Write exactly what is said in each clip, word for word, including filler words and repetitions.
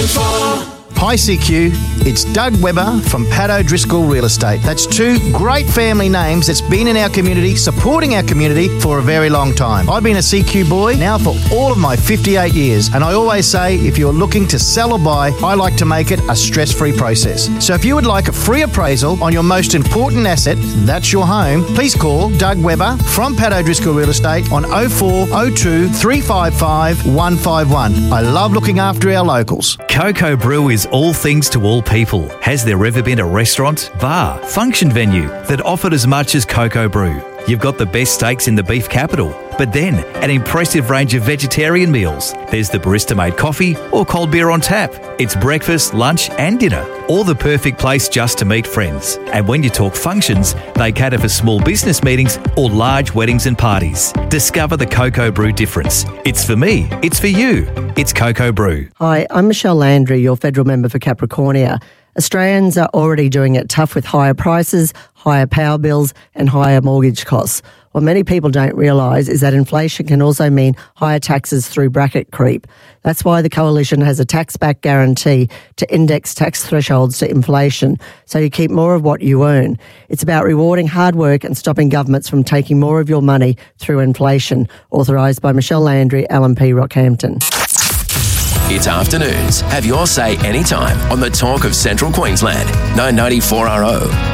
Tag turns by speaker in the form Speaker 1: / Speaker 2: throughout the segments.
Speaker 1: info.
Speaker 2: Hi C Q, it's Doug Webber from Pat O'Driscoll Real Estate. That's two great family names that's been in our community, supporting our community for a very long time. I've been a C Q boy now for all of my fifty-eight years, and I always say if you're looking to sell or buy, I like to make it a stress-free process. So if you would like a free appraisal on your most important asset, that's your home, please call Doug Webber from Pat O'Driscoll Real Estate on oh four oh two, three five five, one five one. I love looking after our locals.
Speaker 3: Coco Brew is all things to all people. Has there ever been a restaurant, bar, function venue that offered as much as Coco Brew? You've got the best steaks in the beef capital, but then an impressive range of vegetarian meals. There's the barista-made coffee or cold beer on tap. It's breakfast, lunch and dinner, all the perfect place just to meet friends. And when you talk functions, they cater for small business meetings or large weddings and parties. Discover the Coco Brew difference. It's for me. It's for you. It's Coco Brew.
Speaker 4: Hi, I'm Michelle Landry, your federal member for Capricornia. Australians are already doing it tough with higher prices, higher power bills and higher mortgage costs. What many people don't realise is that inflation can also mean higher taxes through bracket creep. That's why the Coalition has a tax-back guarantee to index tax thresholds to inflation, so you keep more of what you earn. It's about rewarding hard work and stopping governments from taking more of your money through inflation. Authorised by Michelle Landry, L M P Rockhampton.
Speaker 5: It's afternoons. Have your say anytime on the talk of Central Queensland. nine ninety-four R O.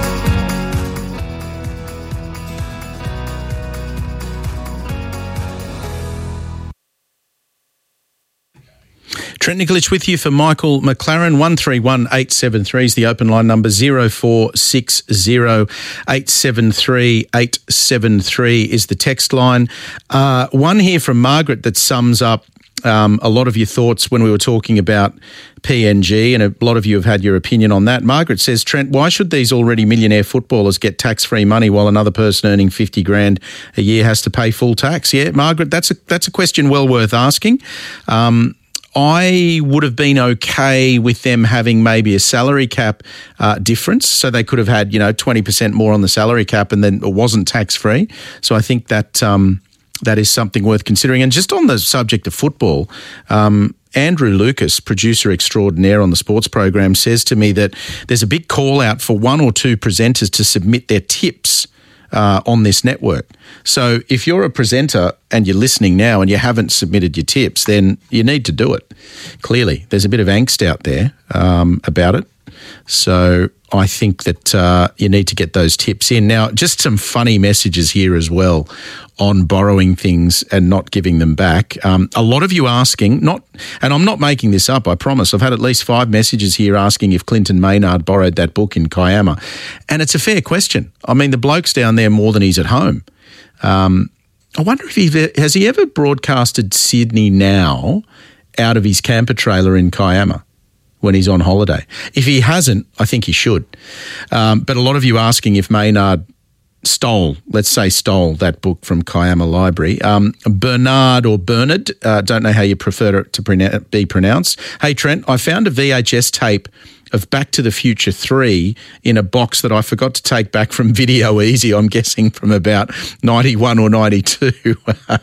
Speaker 6: Trent Nikolic with you for Michael McLaren. one three one eight seven three is the open line number. zero four six zero eight seven three eight seven three is the text line. Uh, one here from Margaret that sums up um, a lot of your thoughts when we were talking about P N G, and a lot of you have had your opinion on that. Margaret says, Trent, why should these already millionaire footballers get tax-free money while another person earning fifty grand a year has to pay full tax? Yeah, Margaret, that's a, that's a question well worth asking. Um, I would have been okay with them having maybe a salary cap uh, difference, so they could have had, you know, twenty percent more on the salary cap and then it wasn't tax-free. So I think that um, that is something worth considering. And just on the subject of football, um, Andrew Lucas, producer extraordinaire on the sports program, says to me that there's a big call out for one or two presenters to submit their tips Uh, on this network. So if you're a presenter and you're listening now and you haven't submitted your tips, then you need to do it. Clearly, there's a bit of angst out there um, about it. So I think that uh, you need to get those tips in. Now, just some funny messages here as well on borrowing things and not giving them back. Um, a lot of you asking, not, and I'm not making this up, I promise. I've had at least five messages here asking if Clinton Maynard borrowed that book in Kiama. And it's a fair question. I mean, the bloke's down there more than he's at home. Um, I wonder if he has he ever broadcasted Sydney Now out of his camper trailer in Kiama when he's on holiday. If he hasn't, I think he should. Um, but a lot of you asking if Maynard stole, let's say stole that book from Kiama Library. Um, Bernard or Bernard, uh, don't know how you prefer it to pronoun- be pronounced. Hey, Trent, I found a V H S tape of Back to the Future three in a box that I forgot to take back from Video Easy, I'm guessing from about ninety-one or ninety-two.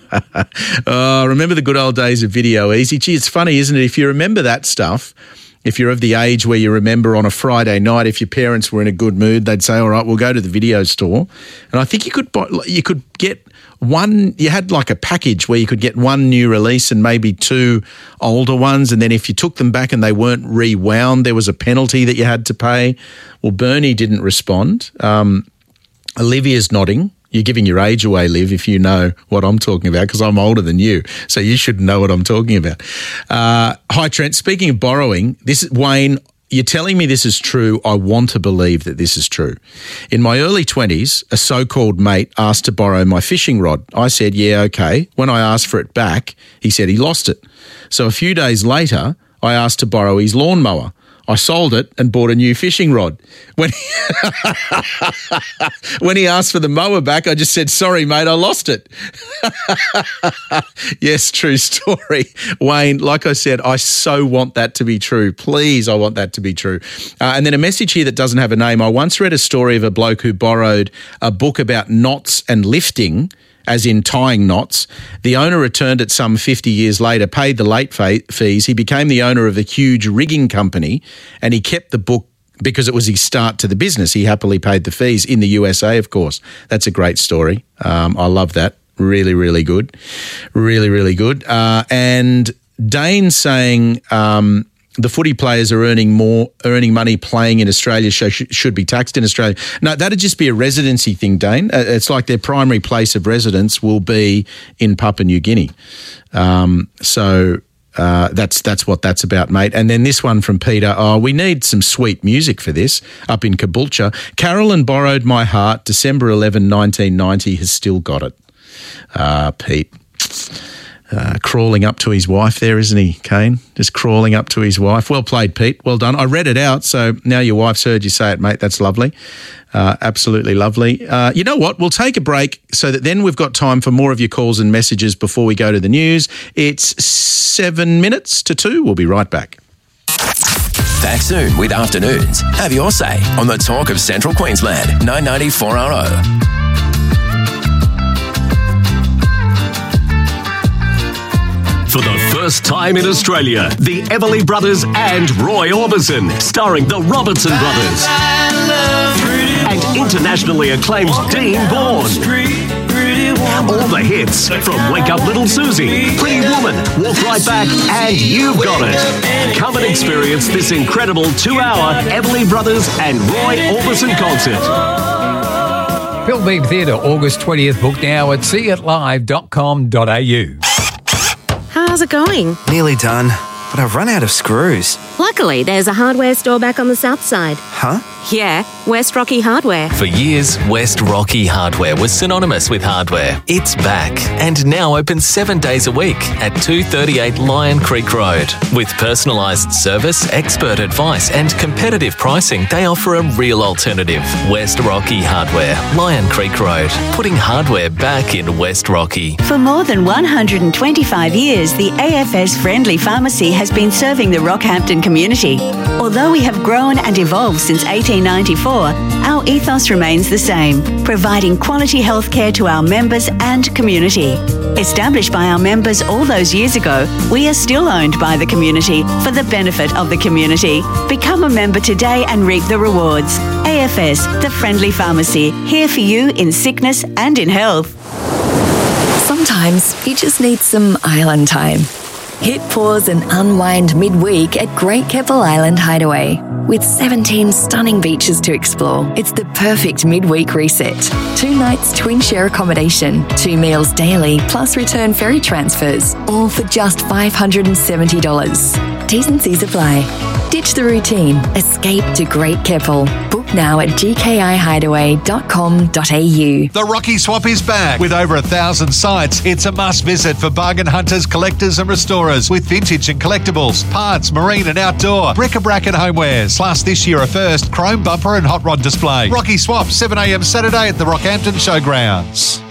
Speaker 6: Oh, remember the good old days of Video Easy? Gee, it's funny, isn't it? If you remember that stuff, if you're of the age where you remember on a Friday night, if your parents were in a good mood, they'd say, all right, we'll go to the video store. And I think you could buy, you could get one, you had like a package where you could get one new release and maybe two older ones. And then if you took them back and they weren't rewound, there was a penalty that you had to pay. Well, Bernie didn't respond. Um, Olivia's nodding. You're giving your age away, Liv, if you know what I'm talking about, because I'm older than you, so you should know what I'm talking about. Uh, hi, Trent. Speaking of borrowing, this is Wayne. You're telling me this is true. I want to believe that this is true. In my early twenties, a so-called mate asked to borrow my fishing rod. I said, yeah, okay. When I asked for it back, he said he lost it. So a few days later, I asked to borrow his lawnmower. I sold it and bought a new fishing rod. When he, when he asked for the mower back, I just said, sorry, mate, I lost it. Yes, true story. Wayne, like I said, I so want that to be true. Please, I want that to be true. Uh, and then a message here that doesn't have a name. I once read a story of a bloke who borrowed a book about knots and lifting as in tying knots. The owner returned it some fifty years later, paid the late fa- fees. He became the owner of a huge rigging company, and he kept the book because it was his start to the business. He happily paid the fees in the U S A, of course. That's a great story. Um, I love that. Really, really good. Really, really good. Uh, and Dane saying um, the footy players are earning more, earning money playing in Australia, so sh- should be taxed in Australia. No, that'd just be a residency thing, Dane. Uh, it's like their primary place of residence will be in Papua New Guinea. Um, so... Uh, that's that's what that's about, mate. And then this one from Peter. Oh, we need some sweet music for this up in Caboolture. Carolyn borrowed my heart. December eleventh, nineteen ninety has still got it. Uh, Pete. Uh, crawling up to his wife there, isn't he, Kane? Just crawling up to his wife. Well played, Pete. Well done. I read it out, so now your wife's heard you say it, mate. That's lovely. Uh, absolutely lovely. Uh, you know what? We'll take a break so that then we've got time for more of your calls and messages before we go to the news. It's seven minutes to two. We'll be right back.
Speaker 5: Back soon with Afternoons. Have your say on the talk of Central Queensland. nine ninety-four R O.
Speaker 1: For the first time in Australia, the Everly Brothers and Roy Orbison, starring the Robertson Brothers. And internationally acclaimed Dean Bourne. All the hits from Wake Up Little Susie, Pretty Woman, Walk Right Back, and You've Got It. Come and experience this incredible two-hour Everly Brothers and Roy Orbison concert.
Speaker 7: Philbeam Theatre, August twentieth. Book now at see it live dot com dot a u.
Speaker 8: How's it going?
Speaker 9: Nearly done, but I've run out of screws.
Speaker 8: Luckily, there's a hardware store back on the south side.
Speaker 9: Huh?
Speaker 8: Yeah, West Rocky Hardware.
Speaker 10: For years, West Rocky Hardware was synonymous with hardware. It's back and now open seven days a week at two thirty-eight Lion Creek Road. With personalised service, expert advice and competitive pricing, they offer a real alternative. West Rocky Hardware, Lion Creek Road, putting hardware back in West Rocky.
Speaker 11: For more than one hundred twenty-five years, the A F S Friendly Pharmacy has been serving the Rockhampton community. Although we have grown and evolved since eighteen ninety-four, our ethos remains the same, providing quality healthcare to our members and community. Established by our members all those years ago, we are still owned by the community for the benefit of the community. Become a member today and reap the rewards. A F S, the Friendly Pharmacy, here for you in sickness and in health.
Speaker 12: Sometimes you just need some island time. Hit pause and unwind midweek at Great Keppel Island Hideaway. With seventeen stunning beaches to explore, it's the perfect midweek reset. Two nights twin share accommodation, two meals daily, plus return ferry transfers, all for just five hundred seventy dollars. T's and C's apply. Ditch the routine. Escape to Great Keppel. Book now at g k i hideaway dot com dot a u.
Speaker 13: The Rocky Swap is back. With over a thousand sites, it's a must visit for bargain hunters, collectors and restorers with vintage and collectibles, parts, marine and outdoor, bric-a-brac and homewares. Plus this year a first, chrome bumper and hot rod display. Rocky Swap, seven a m Saturday at the Rockhampton Showgrounds.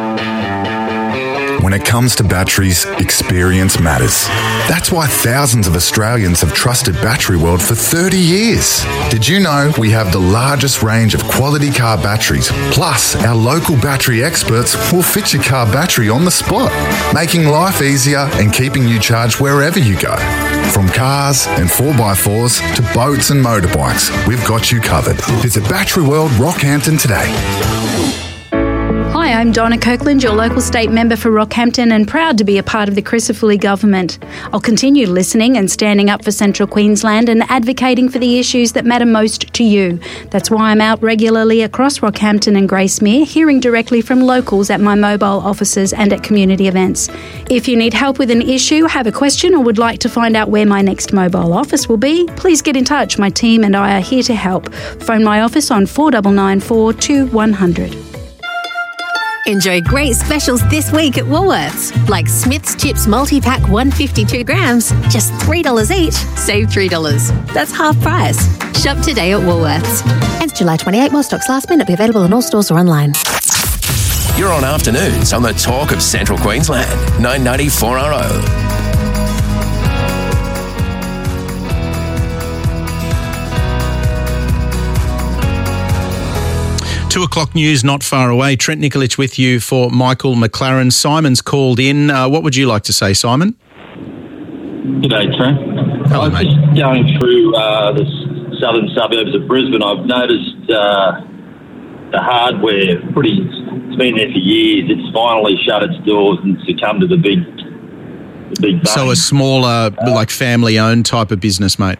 Speaker 14: When it comes to batteries, experience matters. That's why thousands of Australians have trusted Battery World for thirty years. Did you know we have the largest range of quality car batteries? Plus, our local battery experts will fit your car battery on the spot, making life easier and keeping you charged wherever you go. From cars and four by fours to boats and motorbikes, we've got you covered. Visit Battery World Rockhampton today.
Speaker 15: Hi, I'm Donna Kirkland, your local state member for Rockhampton and proud to be a part of the Crisafulli government. I'll continue listening and standing up for Central Queensland and advocating for the issues that matter most to you. That's why I'm out regularly across Rockhampton and Gracemere, hearing directly from locals at my mobile offices and at community events. If you need help with an issue, have a question or would like to find out where my next mobile office will be, please get in touch. My team and I are here to help. Phone my office on four nine nine four two one zero zero.
Speaker 16: Enjoy great specials this week at Woolworths, like Smith's Chips multi-pack one hundred fifty-two grams, just three dollars each, save three dollars. That's half price. Shop today at Woolworths. Ends July twenty-eighth, more stocks last minute, be available in all stores or online.
Speaker 5: You're on Afternoons on the talk of Central Queensland, nine ninety-four R O.
Speaker 6: Two o'clock news not far away. Trent Nikolic with you for Michael McLaren. Simon's called in. Uh, what would you like to say, Simon?
Speaker 17: G'day, Trent.
Speaker 6: Hello,
Speaker 17: I was
Speaker 6: mate.
Speaker 17: just going through uh, the s- southern suburbs of Brisbane. I've noticed uh, the hardware pretty. It's been there for years. It's finally shut its doors and succumbed to the big, the big.
Speaker 6: So a
Speaker 17: Bunnings.
Speaker 6: smaller, like family-owned type of business, mate.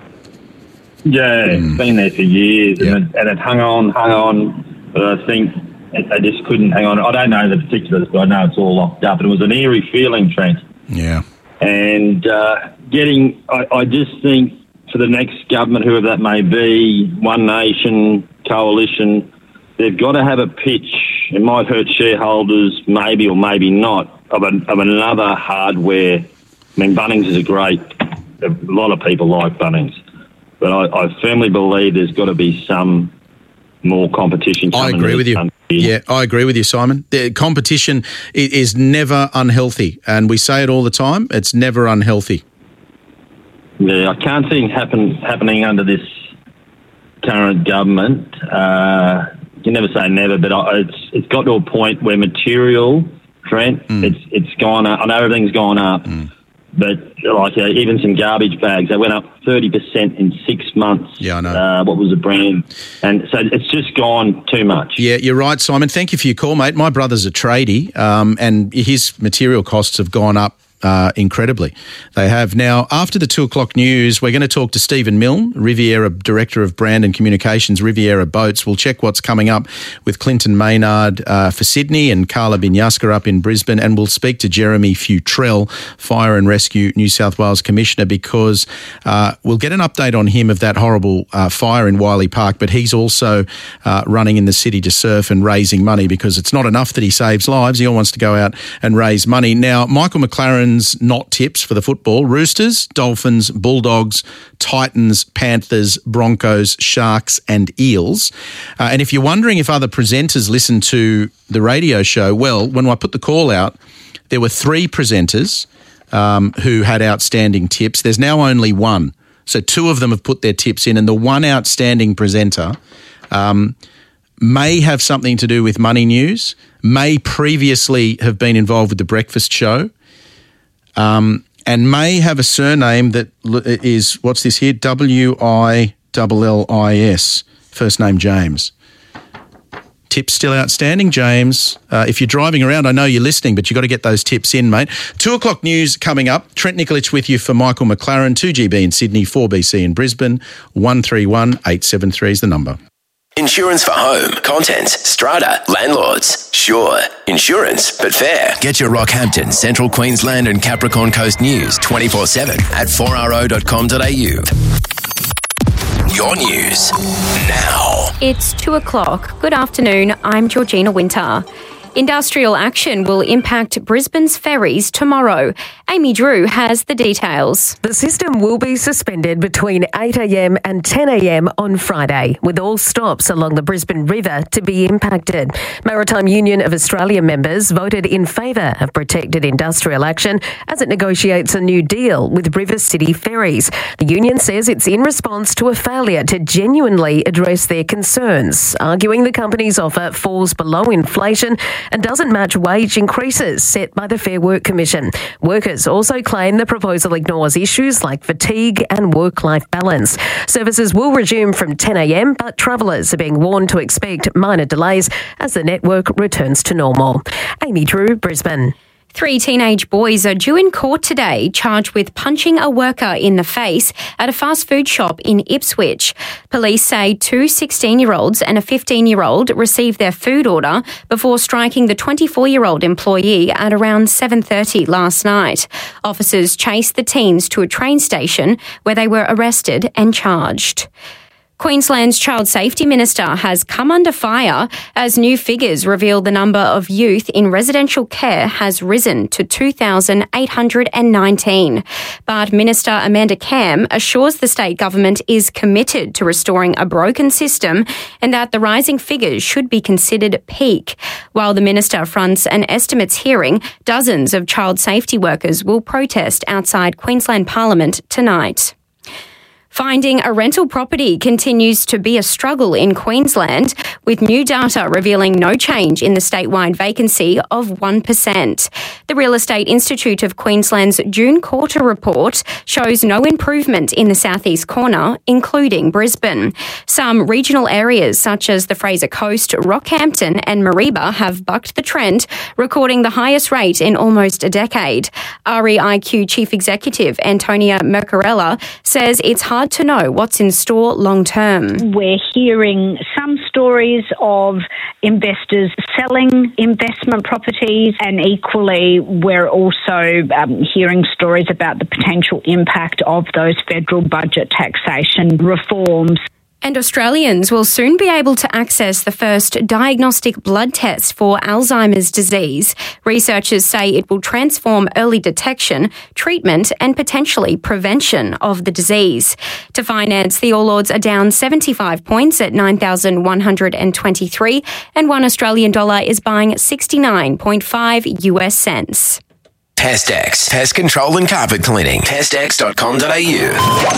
Speaker 17: Yeah, it's been there for years, and, it, and it hung on, hung on. But I think it, they just couldn't hang on. I don't know the particulars, but I know it's all locked up. And it was an eerie feeling, Trent.
Speaker 6: Yeah.
Speaker 17: And uh, getting, I, I just think for the next government, whoever that may be, One Nation, Coalition, they've got to have a pitch. It might hurt shareholders, maybe or maybe not, of, a, of another hardware. I mean, Bunnings is a great, a lot of people like Bunnings. But I, I firmly believe there's got to be some more competition coming.
Speaker 6: I agree with you. Yeah, I agree with you, Simon. The competition i- is never unhealthy, and we say it all the time. It's never unhealthy.
Speaker 17: Yeah, I can't see it happen, happening under this current government. Uh, you can never say never, but I, it's it's got to a point where material, Trent,
Speaker 6: Mm.
Speaker 17: it's it's gone up. I know everything's gone up,
Speaker 6: Mm.
Speaker 17: but like uh, even some garbage bags, they went up thirty percent in six months.
Speaker 6: Yeah, I know.
Speaker 17: Uh, what was the brand? And so it's just gone too much.
Speaker 6: Yeah, you're right, Simon. Thank you for your call, mate. My brother's a tradie, um, and his material costs have gone up uh, incredibly. They have. Now, after the two o'clock news, we're going to talk to Stephen Milne, Riviera Director of Brand and Communications, Riviera Boats. We'll check what's coming up with Clinton Maynard uh, for Sydney and Carla Binyaska up in Brisbane, and we'll speak to Jeremy Futrell, Fire and Rescue New South Wales Commissioner, because uh, we'll get an update on him of that horrible uh, fire in Wiley Park, but he's also uh, running in the city to surf and raising money, because it's not enough that he saves lives. He all wants to go out and raise money. Now, Michael McLaren's not tips for the football: Roosters, Dolphins, Bulldogs, Titans, Panthers, Broncos, Sharks and Eels. Uh, and if you're wondering if other presenters listen to the radio show, well, when I put the call out, there were three presenters um, who had outstanding tips. There's now only one. So two of them have put their tips in, and the one outstanding presenter um, may have something to do with Money News, may previously have been involved with The Breakfast Show, um, and may have a surname that is, what's this here? W I L L I S, first name James. Tips still outstanding, James. Uh, if you're driving around, I know you're listening, but you've got to get those tips in, mate. Two o'clock news coming up. Trent Nikolic with you for Michael McLaren, two G B in Sydney, four B C in Brisbane. one three one eight seven three is the number.
Speaker 5: Insurance for home, contents, strata, landlords. Sure, insurance, but fair. Get your Rockhampton, Central Queensland and Capricorn Coast news twenty-four seven at four r o dot com dot a u. Your news now.
Speaker 18: It's two o'clock. Good afternoon. I'm Georgina Winter. Industrial action will impact Brisbane's ferries tomorrow. Amy Drew has the details.
Speaker 19: The system will be suspended between eight a m and ten a m on Friday, with all stops along the Brisbane River to be impacted. Maritime Union of Australia members voted in favour of protected industrial action as it negotiates a new deal with River City Ferries. The union says it's in response to a failure to genuinely address their concerns, arguing the company's offer falls below inflation and doesn't match wage increases set by the Fair Work Commission. Workers also claim the proposal ignores issues like fatigue and work-life balance. Services will resume from ten a m, but travellers are being warned to expect minor delays as the network returns to normal. Amy Drew, Brisbane.
Speaker 18: Three teenage boys are due in court today, charged with punching a worker in the face at a fast food shop in Ipswich. Police say two sixteen-year-olds and a fifteen-year-old received their food order before striking the twenty-four-year-old employee at around seven thirty last night. Officers chased the teens to a train station where they were arrested and charged. Queensland's Child Safety Minister has come under fire as new figures reveal the number of youth in residential care has risen to two thousand eight hundred nineteen. But Minister Amanda Cam assures the state government is committed to restoring a broken system and that the rising figures should be considered peak. While the minister fronts an estimates hearing, dozens of child safety workers will protest outside Queensland Parliament tonight. Finding a rental property continues to be a struggle in Queensland, with new data revealing no change in the statewide vacancy of one percent. The Real Estate Institute of Queensland's June quarter report shows no improvement in the southeast corner, including Brisbane. Some regional areas such as the Fraser Coast, Rockhampton and Mareeba have bucked the trend, recording the highest rate in almost a decade. R E I Q Chief Executive Antonia Mercarella says it's hard to know what's in store long term.
Speaker 20: We're hearing some stories of investors selling investment properties, and equally we're also um, hearing stories about the potential impact of those federal budget taxation reforms.
Speaker 18: And Australians will soon be able to access the first diagnostic blood test for Alzheimer's disease. Researchers say it will transform early detection, treatment and potentially prevention of the disease. To finance, the All Ords are down seventy-five points at nine thousand one hundred twenty-three, and one Australian dollar is buying sixty-nine point five US cents.
Speaker 5: Pestex, pest control and carpet cleaning. pestex dot com dot a u.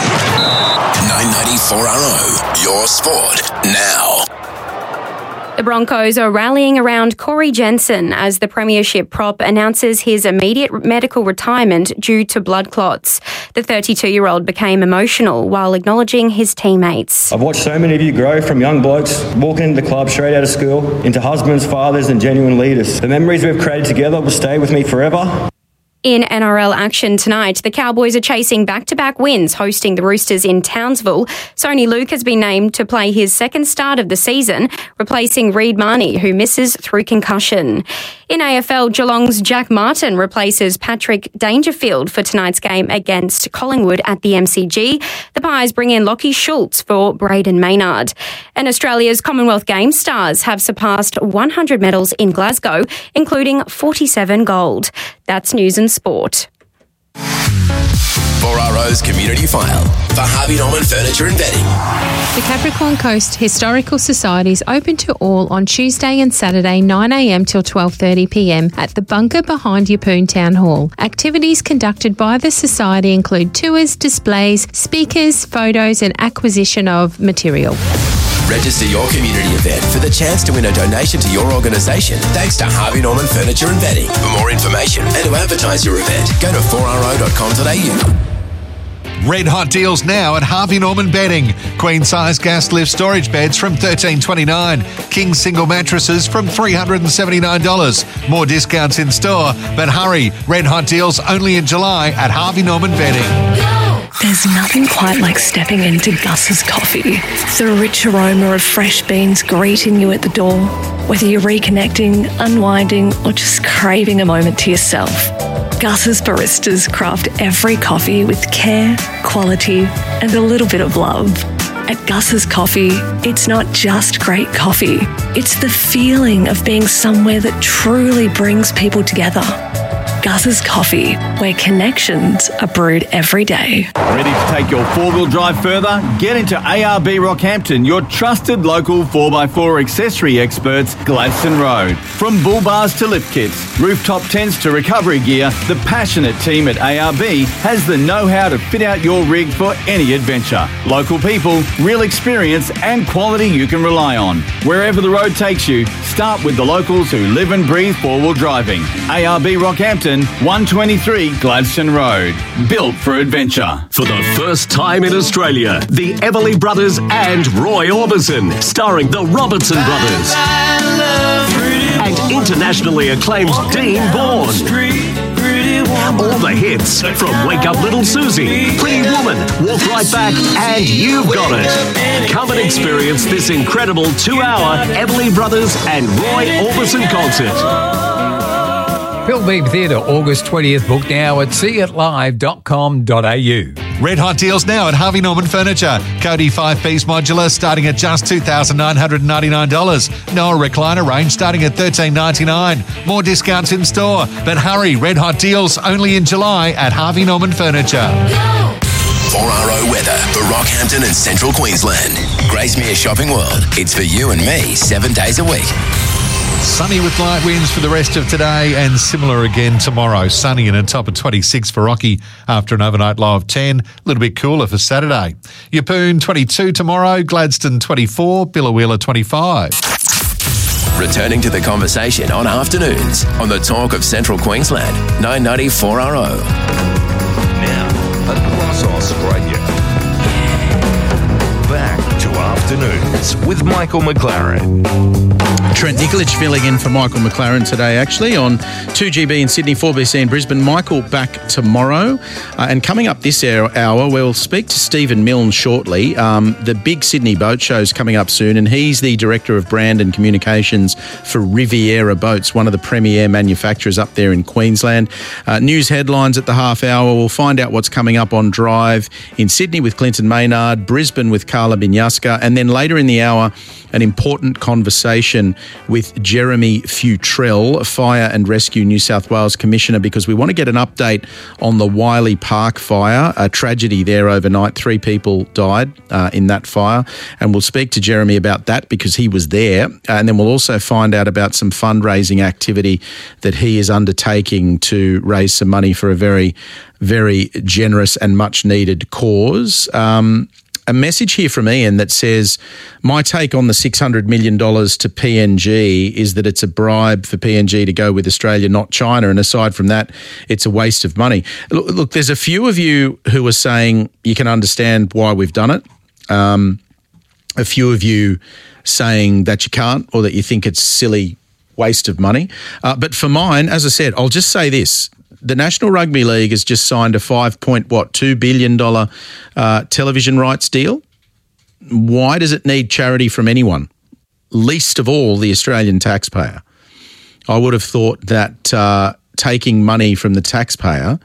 Speaker 5: nine ninety-four R O, your sport now.
Speaker 18: The Broncos are rallying around Corey Jensen as the premiership prop announces his immediate medical retirement due to blood clots. The thirty-two-year-old became emotional while acknowledging his teammates.
Speaker 21: I've watched so many of you grow from young blokes walking into the club straight out of school into husbands, fathers and genuine leaders. The memories we've created together will stay with me forever.
Speaker 18: In N R L action tonight, the Cowboys are chasing back-to-back wins, hosting the Roosters in Townsville. Sony Luke has been named to play his second start of the season, replacing Reid Marnie, who misses through concussion. In A F L, Geelong's Jack Martin replaces Patrick Dangerfield for tonight's game against Collingwood at the M C G. The Pies bring in Lockie Schultz for Braden Maynard. And Australia's Commonwealth Games stars have surpassed one hundred medals in Glasgow, including forty-seven gold. That's news and sport.
Speaker 5: four R O's Community File for Harvey Norman Furniture and Bedding.
Speaker 22: The Capricorn Coast Historical Society is open to all on Tuesday and Saturday nine a m till twelve thirty p m at the bunker behind Yeppoon Town Hall. Activities conducted by the Society include tours, displays, speakers, photos and acquisition of material.
Speaker 5: Register your community event for the chance to win a donation to your organisation thanks to Harvey Norman Furniture and Bedding. For more information and to advertise your event, go to four r o dot com dot a u.
Speaker 13: Red hot deals now at Harvey Norman Bedding. Queen size gas lift storage beds from thirteen twenty-nine. King single mattresses from three hundred seventy-nine dollars. More discounts in store, but hurry, red hot deals only in July at Harvey Norman Bedding.
Speaker 23: There's nothing quite like stepping into Gus's Coffee. The rich aroma of fresh beans greeting you at the door. Whether you're reconnecting, unwinding, or just craving a moment to yourself, Gus's baristas craft every coffee with care, quality, and a little bit of love. At Gus's Coffee, it's not just great coffee. It's the feeling of being somewhere that truly brings people together. Gus's Coffee, where connections are brewed every day.
Speaker 24: Ready to take your four-wheel drive further? Get into A R B Rockhampton, your trusted local four by four accessory experts, Gladstone Road. From bull bars to lift kits, rooftop tents to recovery gear, the passionate team at A R B has the know-how to fit out your rig for any adventure. Local people, real experience and quality you can rely on. Wherever the road takes you, start with the locals who live and breathe four-wheel driving. A R B Rockhampton, one twenty-three Gladstone Road. Built for adventure.
Speaker 1: For the first time in Australia, the Everly Brothers and Roy Orbison, starring the Robertson Brothers. And internationally acclaimed Dean Vaughan. All the hits from Wake Up Little Susie, Pretty Woman, Walk Right Back, and You've Got It. Come and experience this incredible two-hour Everly Brothers and Roy Orbison concert.
Speaker 7: Bill Beebe Theatre, August twentieth. Book now at see it live dot com dot a u.
Speaker 13: Red hot deals now at Harvey Norman Furniture. Cody five-piece modular starting at just two thousand nine hundred ninety-nine dollars. Noah recliner range starting at thirteen ninety-nine. More discounts in store. But hurry, red hot deals only in July at Harvey Norman Furniture.
Speaker 5: four R O weather for Rockhampton and Central Queensland. Gracemere Shopping World. It's for you and me seven days a week.
Speaker 13: Sunny with light winds for the rest of today and similar again tomorrow. Sunny and a top of twenty-six for Rocky after an overnight low of ten. A little bit cooler for Saturday. Yeppoon twenty-two tomorrow, Gladstone twenty-four, Biloela twenty-five.
Speaker 5: Returning to the conversation on afternoons on the Talk of Central Queensland, nine ninety four R O.
Speaker 2: Now, across Australia. Back to afternoons with Michael McLaren.
Speaker 6: Trent Nikolic filling in for Michael McLaren today, actually, on two G B in Sydney, four B C in Brisbane. Michael back tomorrow. Uh, and coming up this hour, we'll speak to Stephen Milne shortly. Um, the big Sydney boat show's coming up soon, and he's the Director of Brand and Communications for Riviera Boats, one of the premier manufacturers up there in Queensland. Uh, news headlines at the half hour. We'll find out what's coming up on Drive in Sydney with Clinton Maynard, Brisbane with Carla Binyaska, and then later in the hour, an important conversation with Jeremy Futrell, Fire and Rescue New South Wales Commissioner, because we want to get an update on the Wiley Park fire, a tragedy there overnight. Three people died uh, in that fire, and we'll speak to Jeremy about that because he was there. Uh, and then we'll also find out about some fundraising activity that he is undertaking to raise some money for a very, very generous and much needed cause. Um, A message here from Ian that says, my take on the six hundred million dollars to P N G is that it's a bribe for P N G to go with Australia, not China. And aside from that, it's a waste of money. Look, look there's a few of you who are saying you can understand why we've done it. Um, a few of you saying that you can't, or that you think it's silly waste of money. Uh, but for mine, as I said, I'll just say this. The National Rugby League has just signed a five point what two billion dollar uh, television rights deal. Why does it need charity from anyone? Least of all, the Australian taxpayer. I would have thought that uh, taking money from the taxpayer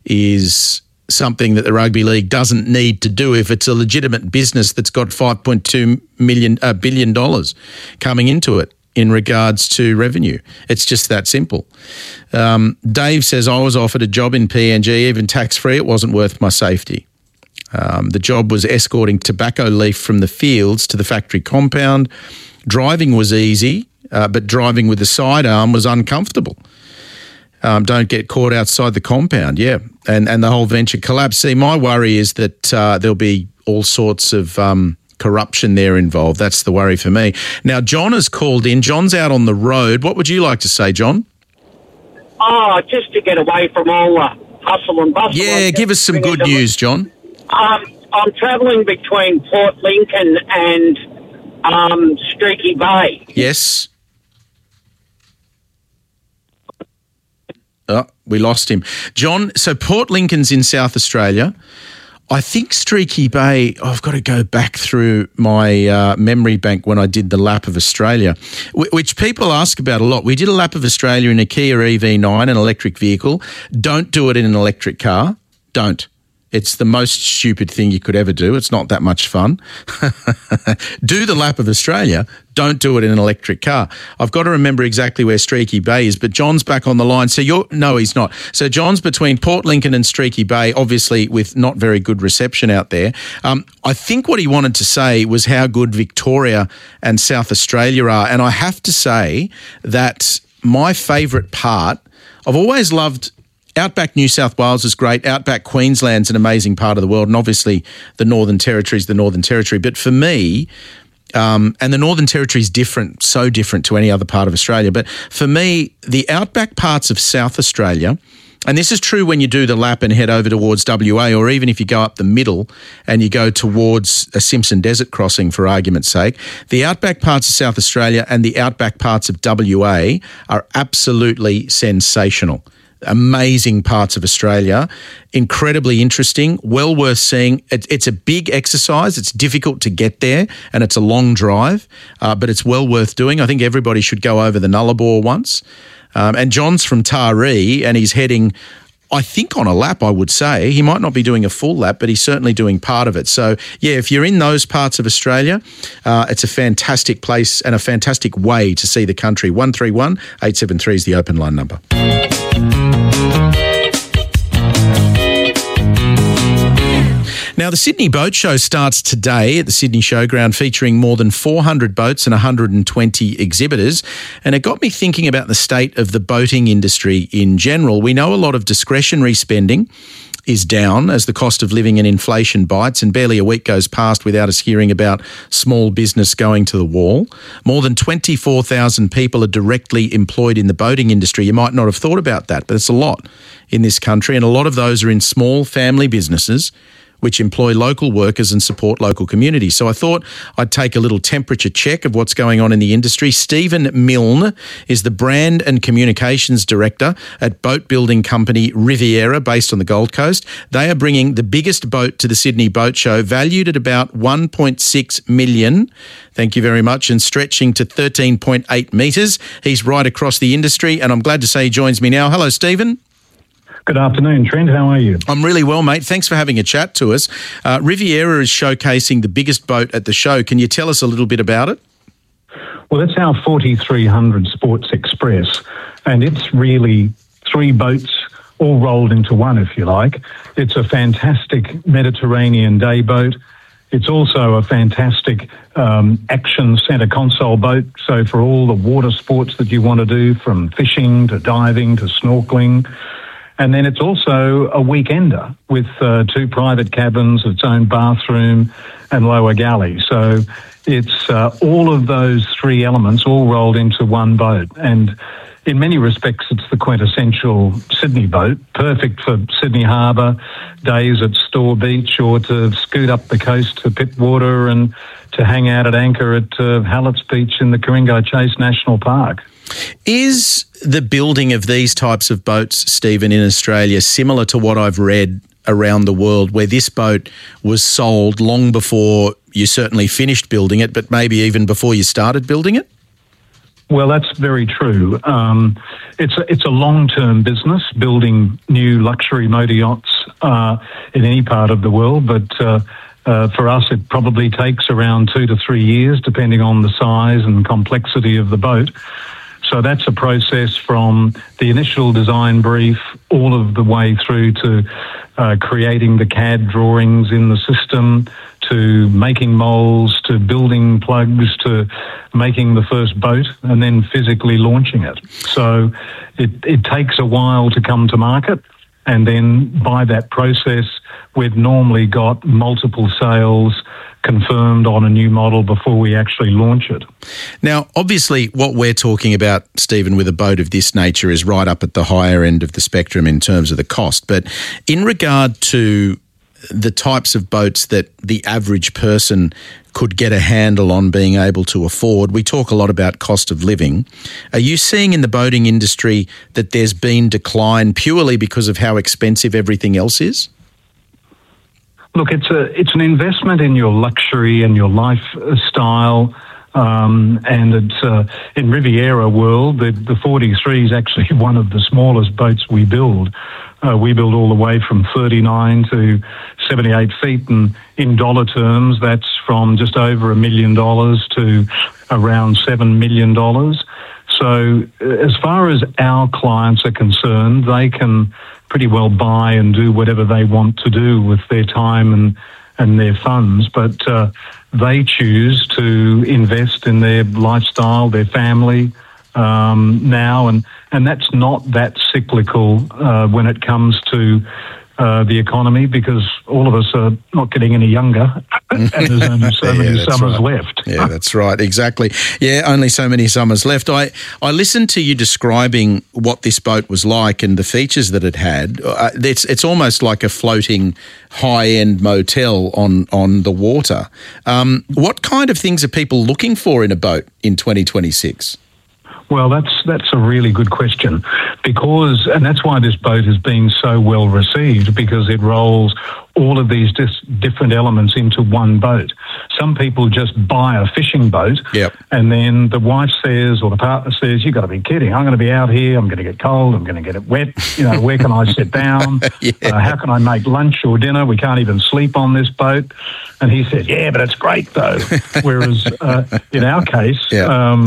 Speaker 6: is something that the Rugby League doesn't need to do if it's a legitimate business that's got five point two million uh, billion dollars coming into it in regards to revenue. It's just that simple. Um, Dave says, I was offered a job in P N G, even tax-free. It wasn't worth my safety. Um, the job was escorting tobacco leaf from the fields to the factory compound. Driving was easy, uh, but driving with the sidearm was uncomfortable. Um, don't get caught outside the compound, yeah. And and the whole venture collapsed. See, my worry is that uh, there'll be all sorts of um, corruption there involved. That's the worry for me. Now, John has called in. John's out on the road. What would you like to say, John?
Speaker 3: Oh, just to get away from all the hustle and bustle.
Speaker 6: Yeah, give us some good news, John.
Speaker 3: Um, I'm travelling between Port Lincoln and um, Streaky Bay.
Speaker 6: Yes. Oh, we lost him. John, so Port Lincoln's in South Australia. I think Streaky Bay, oh, I've got to go back through my uh, memory bank when I did the lap of Australia, w- which people ask about a lot. We did a lap of Australia in a Kia E V nine, an electric vehicle. Don't do it in an electric car. Don't. It's the most stupid thing you could ever do. It's not that much fun. Do the lap of Australia. Don't do it in an electric car. I've got to remember exactly where Streaky Bay is, but John's back on the line. So you're, no, he's not. So John's between Port Lincoln and Streaky Bay, obviously with not very good reception out there. Um, I think what he wanted to say was how good Victoria and South Australia are. And I have to say that my favourite part, I've always loved Outback New South Wales is great. Outback Queensland's an amazing part of the world. And obviously the Northern Territory is the Northern Territory. But for me, um, and the Northern Territory is different, so different to any other part of Australia. But for me, the outback parts of South Australia, and this is true when you do the lap and head over towards W A, or even if you go up the middle and you go towards a Simpson Desert crossing, for argument's sake, the outback parts of South Australia and the outback parts of W A are absolutely sensational. Amazing parts of Australia, incredibly interesting, well worth seeing. It, it's a big exercise. It's difficult to get there and it's a long drive, uh, but it's well worth doing. I think everybody should go over the Nullarbor once. Um, and John's from Taree and he's heading, I think, on a lap, I would say. He might not be doing a full lap, but he's certainly doing part of it. So, yeah, if you're in those parts of Australia, uh, it's a fantastic place and a fantastic way to see the country. one three one, eight seven three is the open line number. Now, the Sydney Boat Show starts today at the Sydney Showground, featuring more than four hundred boats and one hundred twenty exhibitors. And it got me thinking about the state of the boating industry in general. We know a lot of discretionary spending is down as the cost of living and inflation bites, and barely a week goes past without us hearing about small business going to the wall. More than twenty-four thousand people are directly employed in the boating industry. You might not have thought about that, but it's a lot in this country, and a lot of those are in small family businesses which employ local workers and support local communities. So I thought I'd take a little temperature check of what's going on in the industry. Stephen Milne is the Brand and Communications Director at boat building company Riviera, based on the Gold Coast. They are bringing the biggest boat to the Sydney Boat Show, valued at about one point six million dollars. Thank you very much, and stretching to thirteen point eight metres. He's right across the industry, and I'm glad to say he joins me now. Hello, Stephen.
Speaker 4: Good afternoon, Trent. How are you?
Speaker 6: I'm really well, mate. Thanks for having a chat to us. Uh, Riviera is showcasing the biggest boat at the show. Can you tell us a little bit about it?
Speaker 4: Well, that's our forty-three hundred Sports Express, and it's really three boats all rolled into one, if you like. It's a fantastic Mediterranean day boat. It's also a fantastic um, action centre console boat, so for all the water sports that you want to do, from fishing to diving to snorkelling. And then it's also a weekender with uh, two private cabins, its own bathroom and lower galley. So it's uh, all of those three elements all rolled into one boat. And in many respects, it's the quintessential Sydney boat, perfect for Sydney Harbour, days at Store Beach, or to scoot up the coast to Pittwater and to hang out at anchor at uh, Hallett's Beach in the Ku-ring-gai Chase National Park.
Speaker 6: Is the building of these types of boats, Stephen, in Australia similar to what I've read around the world, where this boat was sold long before you certainly finished building it, but maybe even before you started building it?
Speaker 4: Well, that's very true. Um, it's a, it's a long-term business, building new luxury motor yachts uh, in any part of the world, but uh, uh, for us it probably takes around two to three years, depending on the size and complexity of the boat. So that's a process from the initial design brief all of the way through to uh, creating the C A D drawings in the system, to making molds, to building plugs, to making the first boat, and then physically launching it. So it, it takes a while to come to market, and then by that process, we've normally got multiple sales confirmed on a new model before we actually launch it.
Speaker 6: Now, obviously, what we're talking about, Stephen, with a boat of this nature is right up at the higher end of the spectrum in terms of the cost. But in regard to the types of boats that the average person could get a handle on being able to afford, we talk a lot about cost of living. Are you seeing in the boating industry that there's been decline purely because of how expensive everything else is?
Speaker 4: Look, it's a it's an investment in your luxury and your lifestyle, um, and it's uh, in Riviera world, the, the forty-three is actually one of the smallest boats we build. Uh, we build all the way from thirty-nine to seventy-eight feet, and in dollar terms, that's from just over a million dollars to around seven million dollars. So as far as our clients are concerned, they can pretty well buy and do whatever they want to do with their time and, and their funds, but uh, they choose to invest in their lifestyle, their family um, now, and, and that's not that cyclical uh, when it comes to Uh, the economy, because all of us are not getting any younger and there's only so
Speaker 6: yeah,
Speaker 4: many summers
Speaker 6: right.
Speaker 4: left.
Speaker 6: Yeah, that's right. Exactly. Yeah, only so many summers left. I, I listened to you describing what this boat was like and the features that it had. Uh, it's it's almost like a floating high-end motel on, on the water. Um, what kind of things are people looking for in a boat in twenty twenty-six?
Speaker 4: Well, that's that's a really good question, because, and that's why this boat has been so well received, because it rolls all of these dis- different elements into one boat. Some people just buy a fishing boat,
Speaker 6: yep.
Speaker 4: and then the wife says, or the partner says, "You've got to be kidding! I'm going to be out here. I'm going to get cold. I'm going to get it wet. You know, where can I sit down?
Speaker 6: yeah.
Speaker 4: uh, how can I make lunch or dinner? We can't even sleep on this boat." And he said, "Yeah, but it's great though." Whereas uh, in our case,
Speaker 6: yeah.
Speaker 4: um,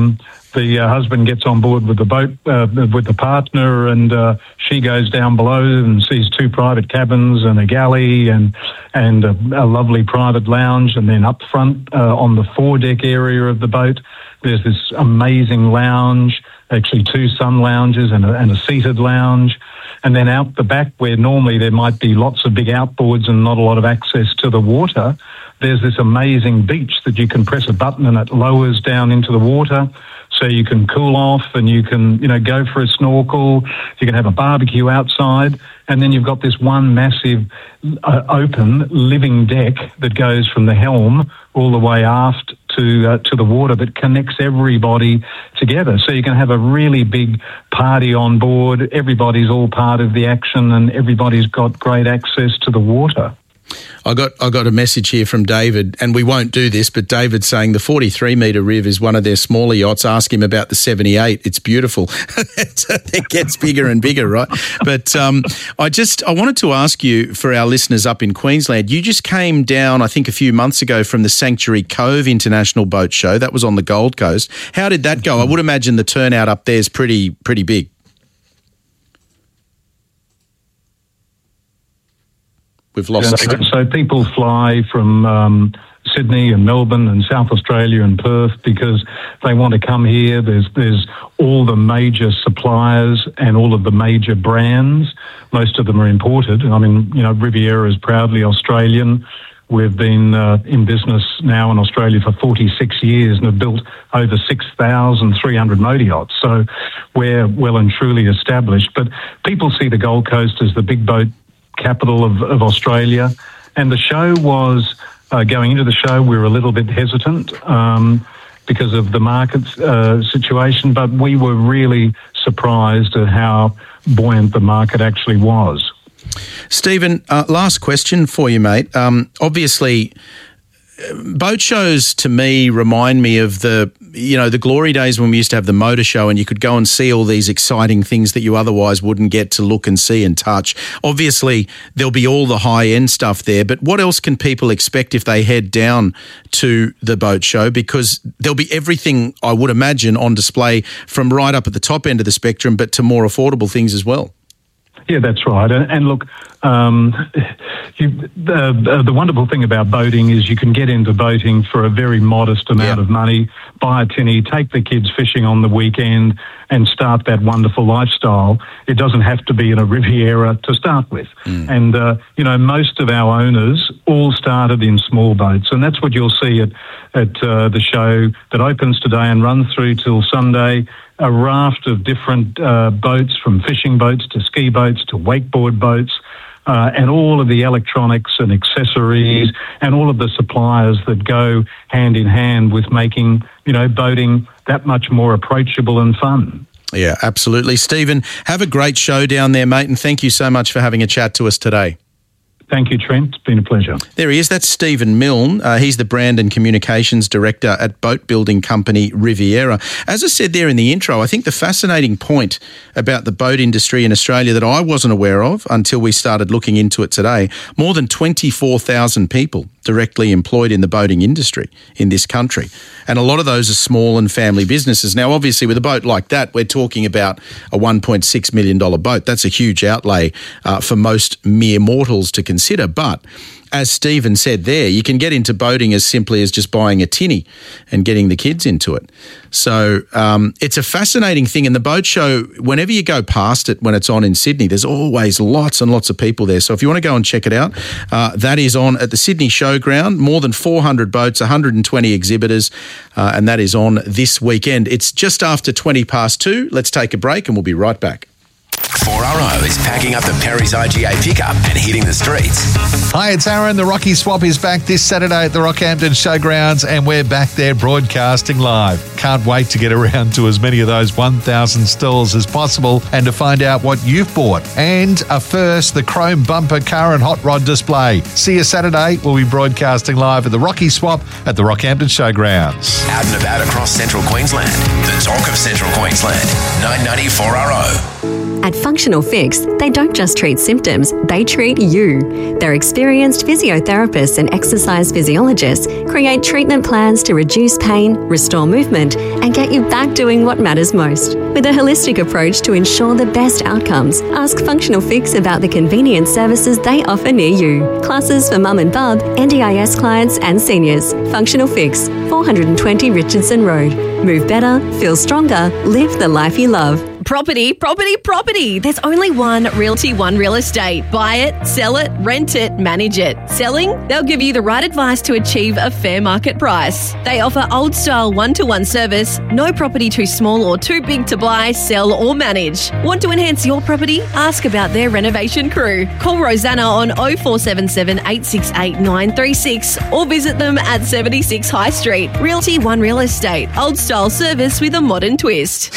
Speaker 4: the uh, husband gets on board with the boat uh, with the partner, and uh, she goes down below and sees two private cabins and a galley and and a, a lovely private lounge. And then up front uh, on the foredeck area of the boat, there's this amazing lounge, actually two sun lounges and a, and a seated lounge. And then out the back, where normally there might be lots of big outboards and not a lot of access to the water, there's this amazing beach that you can press a button and it lowers down into the water. So you can cool off and you can, you know, go for a snorkel. You can have a barbecue outside. And then you've got this one massive uh, open living deck that goes from the helm all the way aft to uh, to the water that connects everybody together. So you can have a really big party on board. Everybody's all part of the action and everybody's got great access to the water.
Speaker 6: I got I got a message here from David, and we won't do this, but David's saying the forty-three metre Riv is one of their smaller yachts. Ask him about the seventy-eight. It's beautiful. It gets bigger and bigger, right? But um, I just I wanted to ask you, for our listeners up in Queensland, you just came down, I think, a few months ago from the Sanctuary Cove International Boat Show. That was on the Gold Coast. How did that go? I would imagine the turnout up there is pretty pretty big. We've lost.
Speaker 4: So, so people fly from um, Sydney and Melbourne and South Australia and Perth because they want to come here. There's there's all the major suppliers and all of the major brands. Most of them are imported. I mean, you know, Riviera is proudly Australian. We've been uh, in business now in Australia for forty-six years and have built over six thousand three hundred motor yachts. So we're well and truly established. But people see the Gold Coast as the big boat capital of, of Australia, and the show was uh, going into the show we were a little bit hesitant um, because of the market uh, situation, but we were really surprised at how buoyant the market actually was.
Speaker 6: Stephen, uh, last question for you, mate. Um, obviously, boat shows to me remind me of the, you know, the glory days when we used to have the motor show and you could go and see all these exciting things that you otherwise wouldn't get to look and see and touch. Obviously, there'll be all the high-end stuff there, but what else can people expect if they head down to the boat show? Because there'll be everything, I would imagine, on display from right up at the top end of the spectrum, but to more affordable things as well.
Speaker 4: Yeah, that's right. And, and look, um, you, the, the wonderful thing about boating is you can get into boating for a very modest amount yeah. of money, buy a tinny, take the kids fishing on the weekend and start that wonderful lifestyle. It doesn't have to be in a Riviera to start with. Mm. And, uh, you know, most of our owners all started in small boats, and that's what you'll see at, at uh, the show that opens today and runs through till Sunday. A raft of different uh, boats, from fishing boats to ski boats to wakeboard boats, uh, and all of the electronics and accessories and all of the suppliers that go hand in hand with making, you know, boating that much more approachable and fun.
Speaker 6: Yeah, absolutely. Stephen, have a great show down there, mate, and thank you so much for having a chat to us today.
Speaker 4: Thank you, Trent. It's been a pleasure.
Speaker 6: There he is. That's Stephen Milne. Uh, he's the Brand and Communications Director at boat building company Riviera. As I said there in the intro, I think the fascinating point about the boat industry in Australia that I wasn't aware of until we started looking into it today, more than twenty-four thousand people directly employed in the boating industry in this country. And a lot of those are small and family businesses. Now, obviously, with a boat like that, we're talking about a one point six million dollars boat. That's a huge outlay uh, for most mere mortals to consider. But as Stephen said there, you can get into boating as simply as just buying a tinny and getting the kids into it. So um, it's a fascinating thing. And the boat show, whenever you go past it when it's on in Sydney, there's always lots and lots of people there. So if you want to go and check it out, uh, that is on at the Sydney Showground. More than four hundred boats, one hundred twenty exhibitors, uh, and that is on this weekend. It's just after twenty past two. Let's take a break and we'll be right back.
Speaker 5: four R O is packing up the Perry's I G A pickup and hitting the streets.
Speaker 13: Hi, it's Aaron. The Rocky Swap is back this Saturday at the Rockhampton Showgrounds, and we're back there broadcasting live. Can't wait to get around to as many of those one thousand stalls as possible and to find out what you've bought. And a first, the chrome bumper car and hot rod display. See you Saturday. We'll be broadcasting live at the Rocky Swap at the Rockhampton Showgrounds.
Speaker 5: Out and about across central Queensland. The talk of central Queensland. nine ninety four R O.
Speaker 16: At Functional Fix, they don't just treat symptoms, they treat you. Their experienced physiotherapists and exercise physiologists create treatment plans to reduce pain, restore movement, and get you back doing what matters most. With a holistic approach to ensure the best outcomes, ask Functional Fix about the convenient services they offer near you. Classes for mum and bub, N D I S clients and seniors. Functional Fix, four twenty Richardson Road. Move better, feel stronger, live the life you love.
Speaker 8: Property, property, property. There's only one Realty One Real Estate. Buy it, sell it, rent it, manage it. Selling? They'll give you the right advice to achieve a fair market price. They offer old style one-to-one service, no property too small or too big to buy, sell or manage. Want to enhance your property? Ask about their renovation crew. Call Rosanna on oh four seven seven, eight six eight, nine three six or visit them at seventy-six High Street. Realty One Real Estate. Old style service with a modern twist.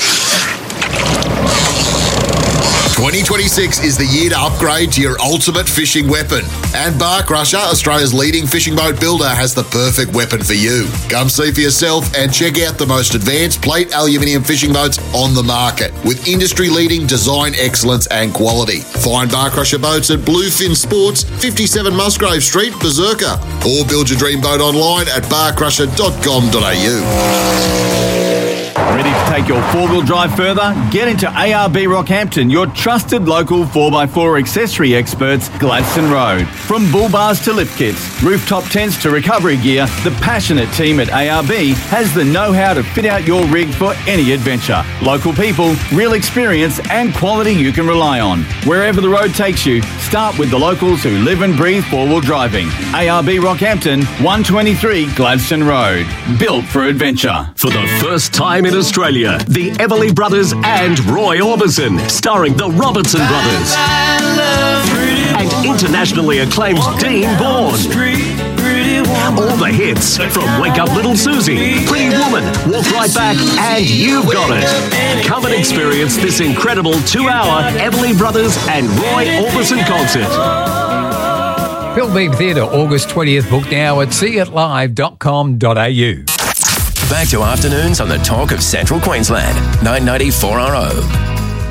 Speaker 9: twenty twenty-six is the year to upgrade to your ultimate fishing weapon. And Bar Crusher, Australia's leading fishing boat builder, has the perfect weapon for you. Come see for yourself and check out the most advanced plate aluminium fishing boats on the market with industry-leading design excellence and quality. Find Bar Crusher boats at Bluefin Sports, fifty-seven Musgrave Street, Berserker, or build your dream boat online at bar crusher dot com dot a u.
Speaker 24: Ready to take your four-wheel drive further? Get into A R B Rockhampton, your trusted local four by four accessory experts, Gladstone Road. From bull bars to lift kits, rooftop tents to recovery gear, the passionate team at A R B has the know-how to fit out your rig for any adventure. Local people, real experience and quality you can rely on. Wherever the road takes you, start with the locals who live and breathe four-wheel driving. A R B Rockhampton, one twenty-three Gladstone Road. Built for adventure.
Speaker 1: For the first time in Australia, the Everly Brothers and Roy Orbison, starring the Robertson Brothers. And internationally acclaimed Dean Bourne. All the hits from Wake Up Little Susie, Pretty Woman, Walk Right Back, and You've Got It. Come and experience this incredible two-hour Everly Brothers and Roy Orbison concert.
Speaker 7: Phil Beebe Theatre, August twentieth. Book now at see it live dot com dot a u.
Speaker 5: Back to afternoons on the Talk of Central Queensland, nine ninety four R O.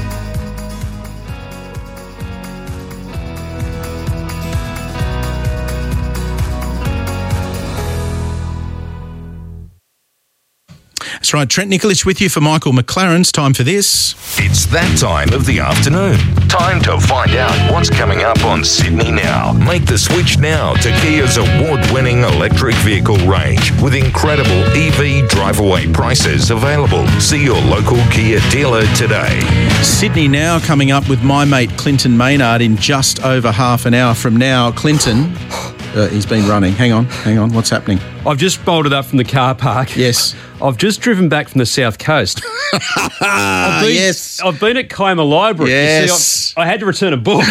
Speaker 6: That's right, Trent Nicholas with you for Michael McLaren's Time for This.
Speaker 2: It's that time of the afternoon. Time to find out what's coming up on Sydney Now. Make the switch now to Kia's award-winning electric vehicle range with incredible E V drive-away prices available. See your local Kia dealer today.
Speaker 6: Sydney Now coming up with my mate Clinton Maynard in just over half an hour from now. Clinton, uh, he's been running. Hang on, hang on. What's happening?
Speaker 10: I've just bolted up from the car park.
Speaker 6: Yes.
Speaker 10: I've just driven back from the South Coast. I've been,
Speaker 6: yes.
Speaker 10: I've been at Kiama Library.
Speaker 6: Yes.
Speaker 10: You see, I, I had to return a book.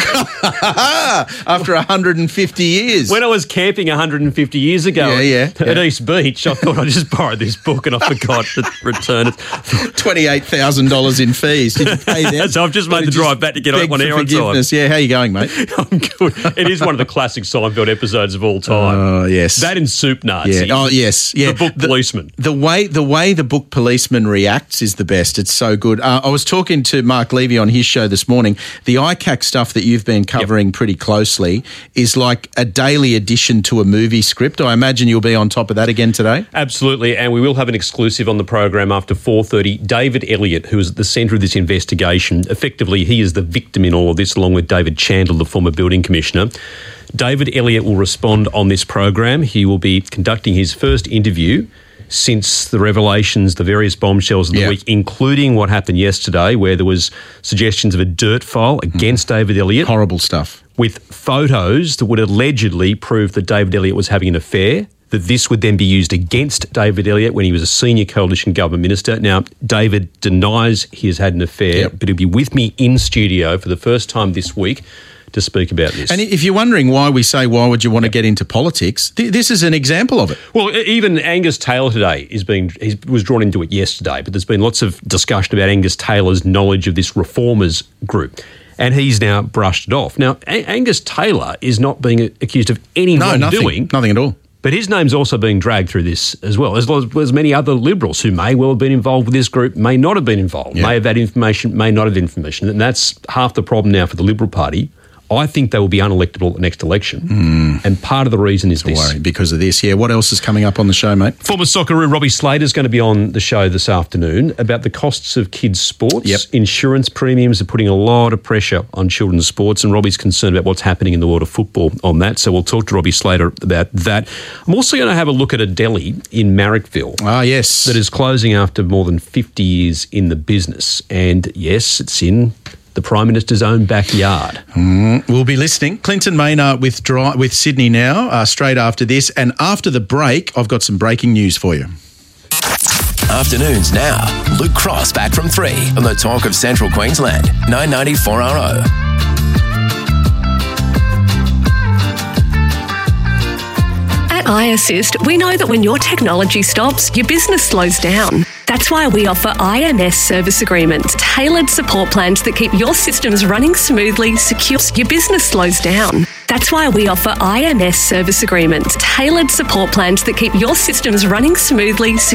Speaker 6: After one hundred fifty years.
Speaker 10: When I was camping one hundred fifty years ago
Speaker 6: yeah, yeah,
Speaker 10: at,
Speaker 6: yeah.
Speaker 10: at East Beach, I thought I'd just borrow this book and I forgot to return it.
Speaker 6: twenty-eight thousand dollars in fees. Did you pay them?
Speaker 10: So I've just made the drive back to get on air on time.
Speaker 6: Yeah, how are you going, mate?
Speaker 10: I'm good. It is one of the classic Seinfeld episodes of all time.
Speaker 6: Oh, yes.
Speaker 10: That in Soup Nazi.
Speaker 6: Yeah. Oh, yes. Yeah.
Speaker 10: The book
Speaker 6: the,
Speaker 10: policeman.
Speaker 6: The way the way the book policeman reacts is the best. It's so good. Uh, I was talking to Mark Levy on his show this morning. The I C A C stuff that you've been covering yep. pretty closely is like a daily addition to a movie script. I imagine you'll be on top of that again today.
Speaker 10: Absolutely, and we will have an exclusive on the program after four thirty. David Elliott, who is at the centre of this investigation, effectively he is the victim in all of this, along with David Chandler, the former building commissioner. David Elliott will respond on this program. He will be conducting his first interview since the revelations, the various bombshells of the
Speaker 6: yeah.
Speaker 10: week, including what happened yesterday, where there was suggestions of a dirt file against mm. David Elliott.
Speaker 6: Horrible stuff.
Speaker 10: With photos that would allegedly prove that David Elliott was having an affair, that this would then be used against David Elliott when he was a senior coalition government minister. Now, David denies he has had an affair, yep. but he'll be with me in studio for the first time this week to speak about this.
Speaker 6: And if you're wondering why we say, why would you want to get into politics, th- this is an example of it.
Speaker 10: Well, even Angus Taylor today is being, he was drawn into it yesterday, but there's been lots of discussion about Angus Taylor's knowledge of this reformers group. And he's now brushed it off. Now, a- Angus Taylor is not being accused of any
Speaker 6: no,
Speaker 10: wrongdoing.
Speaker 6: Nothing, nothing at all.
Speaker 10: But his name's also being dragged through this as well, as well as, as many other Liberals who may well have been involved with this group, may not have been involved, yeah. may have had information, may not have information. And that's half the problem now for the Liberal Party. I think they will be unelectable at the next election. Mm. And part of the reason is this.
Speaker 6: Worry because of this. Yeah, what else is coming up on the show, mate?
Speaker 10: Former Socceroo Robbie Slater is going to be on the show this afternoon about the costs of kids' sports.
Speaker 6: Yep.
Speaker 10: Insurance premiums are putting a lot of pressure on children's sports, and Robbie's concerned about what's happening in the world of football on that. So we'll talk to Robbie Slater about that. I'm also going to have a look at a deli in Marrickville.
Speaker 6: Ah, yes.
Speaker 10: That is closing after more than fifty years in the business. And yes, it's in the Prime Minister's own backyard.
Speaker 6: Mm, we'll be listening. Clinton Maynard with dry, with Sydney Now, uh, straight after this. And after the break, I've got some breaking news for you.
Speaker 5: Afternoons now. Luke Cross back from three on the Talk of Central Queensland, nine ninety four R O.
Speaker 23: At iAssist, we know that when your technology stops, your business slows down. That's why we offer I M S service agreements, tailored support plans that keep your systems running smoothly, secure. Your business slows down. That's why we offer I M S service agreements, tailored support plans that keep your systems running smoothly, secure.